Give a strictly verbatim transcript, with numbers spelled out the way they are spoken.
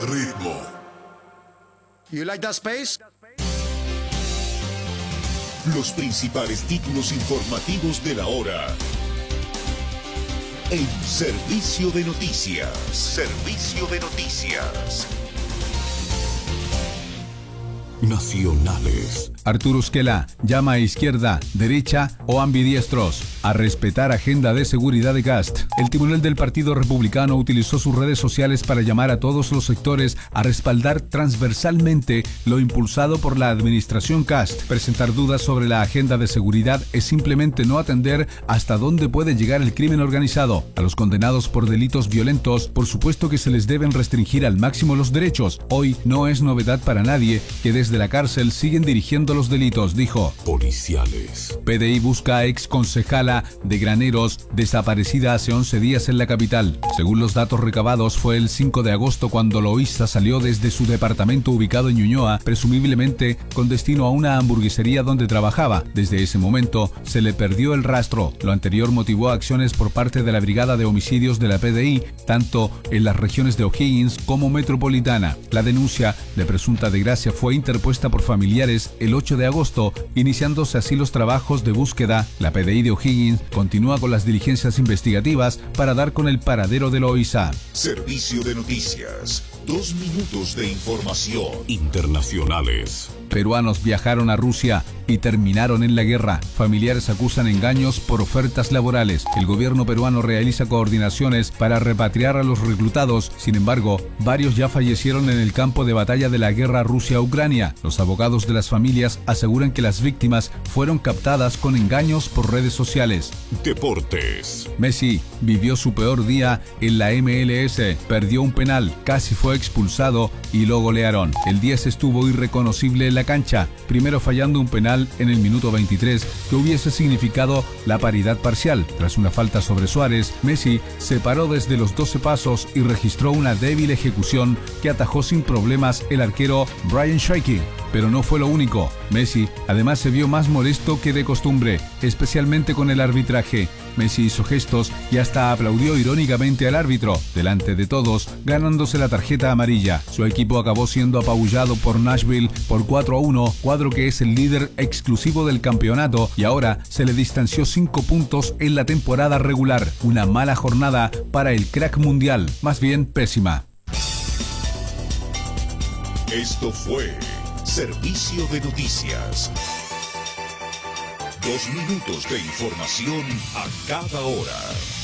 Ritmo. You like that space? Los principales títulos informativos de la hora. En Servicio de Noticias. Servicio de Noticias. Nacionales. Arturo Usquela llama a izquierda, derecha o ambidiestros a respetar agenda de seguridad de Cast. El timonel del Partido Republicano utilizó sus redes sociales para llamar a todos los sectores a respaldar transversalmente lo impulsado por la administración Cast. Presentar dudas sobre la agenda de seguridad es simplemente no atender hasta dónde puede llegar el crimen organizado. A los condenados por delitos violentos, por supuesto que se les deben restringir al máximo los derechos. Hoy no es novedad para nadie que desde la cárcel siguen dirigiendo los delitos, dijo. Policiales. P D I busca a ex concejala de Graneros desaparecida hace once días en la capital. Según los datos recabados, fue el cinco de agosto cuando Loíza salió desde su departamento ubicado en Ñuñoa, presumiblemente con destino a una hamburguesería donde trabajaba. Desde ese momento se le perdió el rastro. Lo anterior motivó acciones por parte de la Brigada de Homicidios de la P D I, tanto en las regiones de O'Higgins como metropolitana. La denuncia de presunta desgracia fue interpuesta por familiares el ocho de agosto, iniciándose así los trabajos de búsqueda. La P D I de O'Higgins continúa con las diligencias investigativas para dar con el paradero de Loíza. Servicio de Noticias. Dos minutos de información. Internacionales. Peruanos viajaron a Rusia y terminaron en la guerra. Familiares acusan engaños por ofertas laborales. El gobierno peruano realiza coordinaciones para repatriar a los reclutados. Sin embargo, varios ya fallecieron en el campo de batalla de la guerra Rusia-Ucrania. Los abogados de las familias aseguran que las víctimas fueron captadas con engaños por redes sociales. Deportes. Messi vivió su peor día en la M L S. Perdió un penal, casi fue expulsado y lo golearon. El diez estuvo irreconocible en la cancha, primero fallando un penal en el minuto veintitrés que hubiese significado la paridad parcial. Tras una falta sobre Suárez, Messi se paró desde los doce pasos y registró una débil ejecución que atajó sin problemas el arquero Brian Shaky. Pero no fue lo único. Messi además se vio más molesto que de costumbre, especialmente con el arbitraje. Messi hizo gestos y hasta aplaudió irónicamente al árbitro, delante de todos, ganándose la tarjeta amarilla. Su equipo acabó siendo apabullado por Nashville por cuatro a uno, cuadro que es el líder exclusivo del campeonato y ahora se le distanció cinco puntos en la temporada regular. Una mala jornada para el crack mundial, más bien pésima. Esto fue Servicio de Noticias. Dos minutos de información a cada hora.